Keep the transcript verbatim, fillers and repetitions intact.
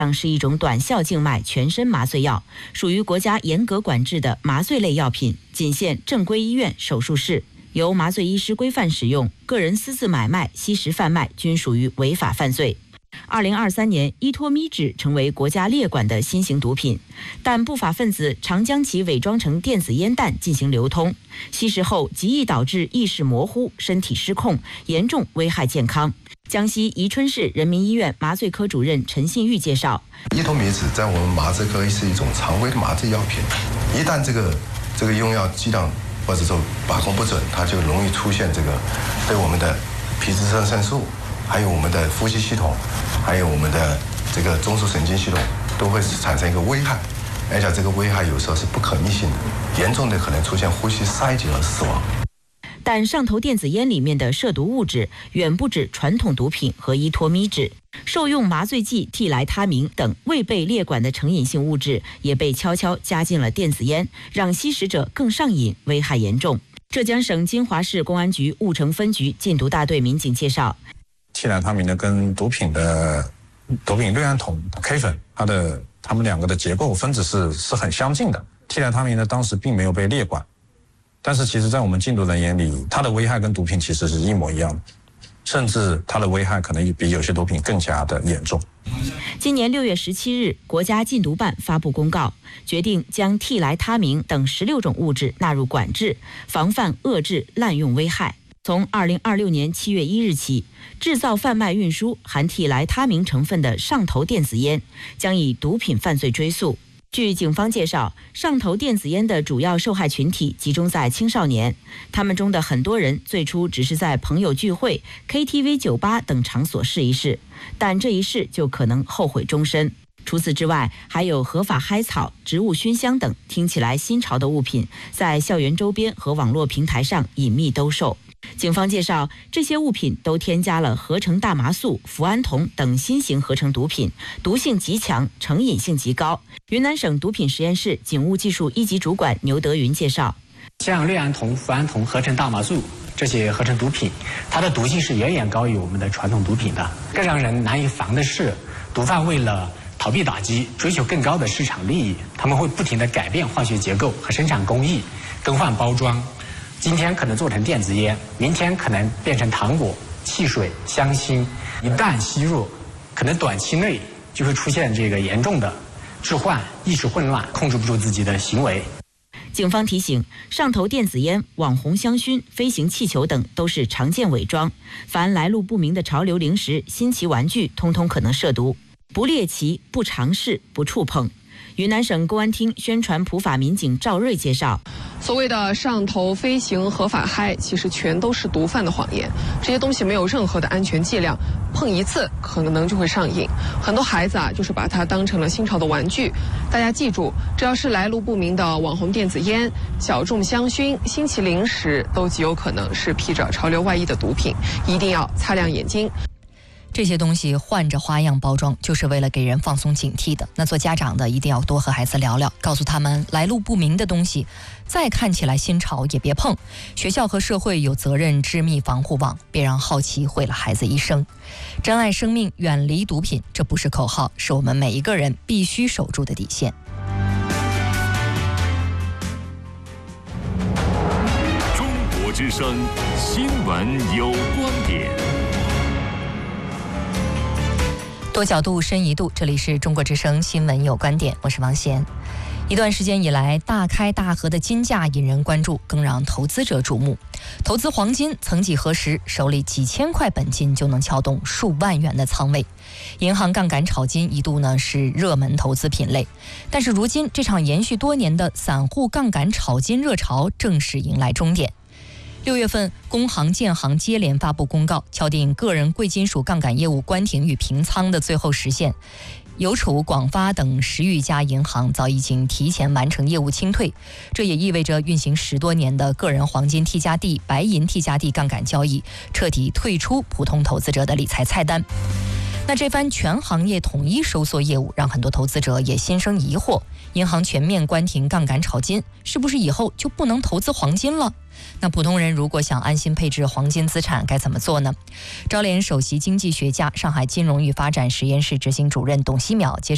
是一种短效静脉全身麻醉药，属于国家严格管制的麻醉类药品，仅限正规医院、手术室，由麻醉医师规范使用，个人私自买卖、吸食贩卖均属于违法犯罪。二零二三年，依托咪酯成为国家列管的新型毒品，但不法分子常将其伪装成电子烟弹进行流通，吸食后极易导致意识模糊、身体失控，严重危害健康。江西宜春市人民医院麻醉科主任陈信玉介绍， 依托咪酯在我们麻醉科是一种常规的麻醉药品，一旦这个这个用药剂量或者说把控不准，它就容易出现这个对我们的皮质醇肾素，还有我们的呼吸系统，还有我们的这个中枢神经系统都会产生一个危害，而且这个危害有时候是不可逆性的，严重的可能出现呼吸衰竭而死亡。 但上头电子烟里面的涉毒物质远不止传统毒品和依托咪酯，受用麻醉剂替来他明等未被列管的成瘾性物质也被悄悄加进了电子烟，让吸食者更上瘾，危害严重。浙江省金华市公安局婺城分局禁毒大队民警介绍， 替来他明呢跟毒品的毒品氯胺酮 K 粉，它的它们两个的结构分子是是很相近的。替来他明呢当时并没有被列管，但是其实在我们禁毒人眼里，它的危害跟毒品其实是一模一样的，甚至它的危害可能比有些毒品更加的严重。 今年六月十七日，国家禁毒办发布公告，决定将替来他明等十六种物质纳入管制，防范遏制滥用危害。从二零二六年七月一日起，制造、贩卖、运输含替来他明成分的上头电子烟将以毒品犯罪追诉。据警方介绍，上头电子烟的主要受害群体集中在青少年，他们中的很多人最初只是在朋友聚会、K T V、酒吧等场所试一试，但这一试就可能后悔终身。除此之外，还有合法嗨草、植物熏香等听起来新潮的物品，在校园周边和网络平台上隐秘兜售。警方介绍，这些物品都添加了合成大麻素、脯胺酮等新型合成毒品，毒性极强，成瘾性极高。云南省毒品实验室警务技术一级主管牛德云介绍， 像氯胺酮、脯胺酮、合成大麻素这些合成毒品，它的毒性是远远高于我们的传统毒品的。更让人难以防的是，毒贩为了逃避打击，追求更高的市场利益，他们会不停地改变化学结构和生产工艺，更换包装。今天可能做成电子烟，明天可能变成糖果、汽水、香辛。一旦吸入，可能短期内就会出现这个严重的致幻、意识混乱，控制不住自己的行为。 警方提醒，上头电子烟、网红香薰、飞行气球等都是常见伪装，凡来路不明的潮流零食、新奇玩具，通通可能涉毒，不猎奇、不尝试、不触碰。云南省公安厅宣传普法民警赵瑞介绍， 所谓的上头、飞行、合法嗨，其实全都是毒贩的谎言。这些东西没有任何的安全剂量，碰一次可能就会上瘾。很多孩子啊，就是把它当成了新潮的玩具。大家记住，只要是来路不明的网红电子烟、小众香薰、新奇零食，都极有可能是披着潮流外衣的毒品，一定要擦亮眼睛。 这些东西换着花样包装，就是为了给人放松警惕的。那做家长的一定要多和孩子聊聊，告诉他们来路不明的东西，再看起来新潮也别碰。学校和社会有责任织密防护网，别让好奇毁了孩子一生。珍爱生命，远离毒品，这不是口号，是我们每一个人必须守住的底线。 中国之声新闻有观点。 多角度深一度，这里是中国之声新闻有观点，我是王贤。一段时间以来，大开大合的金价引人关注，更让投资者瞩目。投资黄金，曾几何时，手里几千块本金就能撬动数万元的仓位。银行杠杆炒金一度呢是热门投资品类，但是如今这场延续多年的散户杠杆炒金热潮正式迎来终点。六月份，工行、建行接连发布公告，敲定个人贵金属杠杆业务关停与平仓的最后时限。邮储、广发等十余家银行早已经提前完成业务清退，这也意味着运行十多年的个人黄金 T 加 D、白银 T 加 D 杠杆交易彻底退出普通投资者的理财菜单。那这番全行业统一收缩业务，让很多投资者也心生疑惑：银行全面关停杠杆炒金，是不是以后就不能投资黄金了？那普通人如果想安心配置黄金资产，该怎么做呢？招联首席经济学家、上海金融与发展实验室执行主任董希淼接受